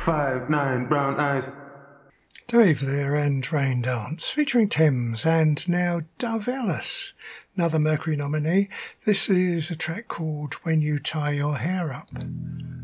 5'9", brown eyes. Dave there and Rain Dance, featuring Thames and now Dove Ellis, another Mercury nominee. This is a track called When You Tie Your Hair Up.